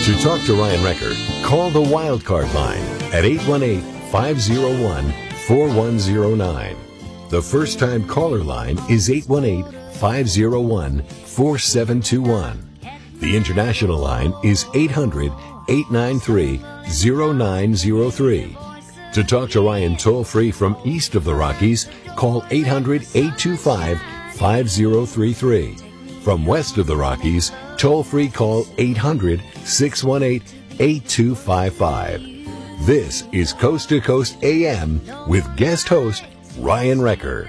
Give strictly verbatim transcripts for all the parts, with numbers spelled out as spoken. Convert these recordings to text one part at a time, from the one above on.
To talk to Ryan Recker, call the Wildcard line at eight one eight, five oh one, four one oh nine. The first-time caller line is eight one eight, five oh one, four seven two one. The international line is eight hundred, eight nine three, oh nine oh three. To talk to Ryan toll-free from east of the Rockies, call eight hundred, eight two five, five oh three three. From west of the Rockies, toll-free call eight hundred, six one eight, eight two five five. This is Coast to Coast A M with guest host Ryan Recker.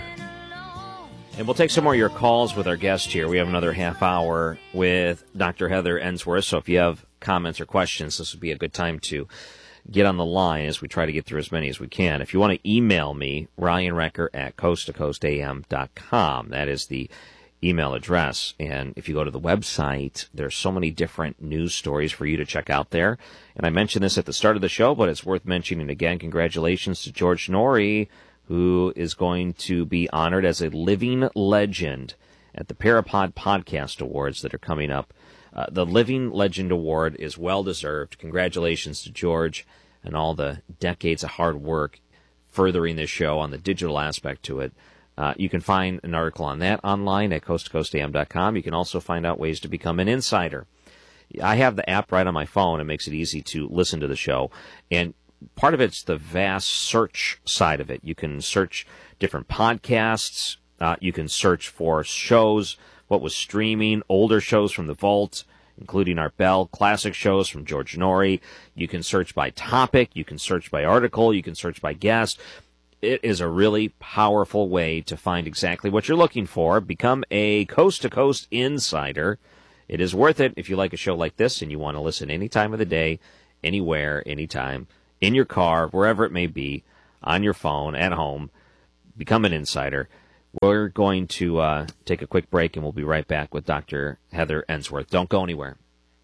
And we'll take some more of your calls with our guest here. We have another half hour with Doctor Heather Ensworth. So if you have comments or questions, this would be a good time to get on the line as we try to get through as many as we can. If you want to email me, Ryan Recker at coast to coast a m dot com. That is the email address. And if you go to the website, there's so many different news stories for you to check out there. And I mentioned this at the start of the show, but it's worth mentioning again. Congratulations to George Noory, who is going to be honored as a living legend at the Parapod Podcast Awards that are coming up. Uh, the Living Legend Award is well-deserved. Congratulations to George and all the decades of hard work furthering this show on the digital aspect to it. Uh, you can find an article on that online at coast to coast a m dot com. You can also find out ways to become an insider. I have the app right on my phone. It makes it easy to listen to the show. And part of it's the vast search side of it. You can search different podcasts. Uh, you can search for shows, what was streaming, older shows from the vault, including our Bell classic shows from George Noory. You can search by topic. You can search by article. You can search by guest. It is a really powerful way to find exactly what you're looking for. Become a coast-to-coast insider. It is worth it if you like a show like this and you want to listen any time of the day, anywhere, anytime, in your car, wherever it may be, on your phone, at home. Become an insider. We're going to uh, take a quick break, and we'll be right back with Doctor Heather Ensworth. Don't go anywhere.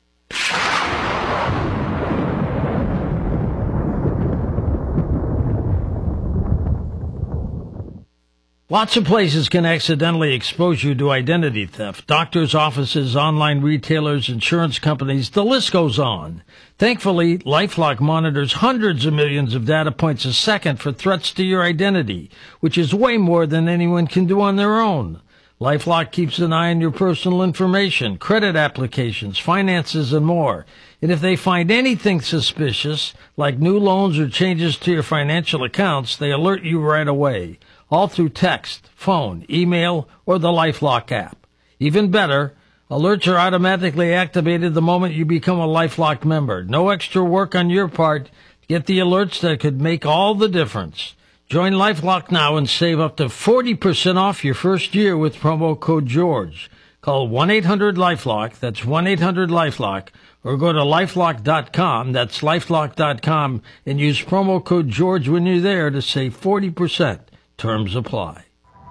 Lots of places can accidentally expose you to identity theft. Doctors' offices, online retailers, insurance companies, the list goes on. Thankfully, LifeLock monitors hundreds of millions of data points a second for threats to your identity, which is way more than anyone can do on their own. LifeLock keeps an eye on your personal information, credit applications, finances, and more. And if they find anything suspicious, like new loans or changes to your financial accounts, they alert you right away. All through text, phone, email, or the LifeLock app. Even better, alerts are automatically activated the moment you become a LifeLock member. No extra work on your part. Get the alerts that could make all the difference. Join LifeLock now and save up to forty percent off your first year with promo code GEORGE. Call one eight hundred LifeLock, that's one eight hundred LifeLock, or go to lifelock dot com, that's lifelock dot com, and use promo code GEORGE when you're there to save forty percent. Terms apply.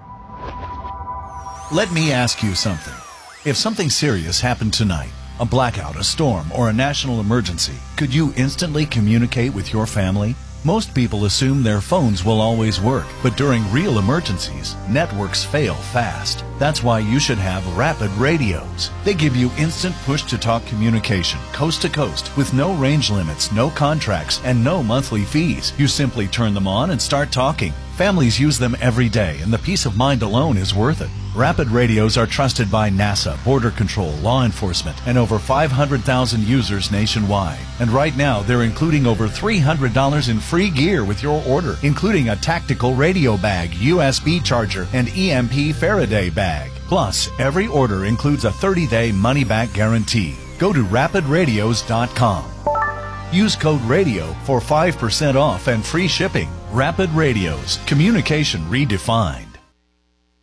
Let me ask you something. If something serious happened tonight, a blackout, a storm, or a national emergency, could you instantly communicate with your family? Most people assume their phones will always work, but during real emergencies, networks fail fast. That's why you should have Rapid Radios. They give you instant push-to-talk communication, coast to coast, with no range limits, no contracts, and no monthly fees. You simply turn them on and start talking. Families use them every day, and the peace of mind alone is worth it. Rapid Radios are trusted by NASA, Border Control, law enforcement, and over five hundred thousand users nationwide. And right now, they're including over three hundred dollars in free gear with your order, including a tactical radio bag, U S B charger, and E M P Faraday bag. Plus, every order includes a thirty-day money-back guarantee. Go to rapid radios dot com. Use code RADIO for five percent off and free shipping. Rapid Radios. Communication redefined.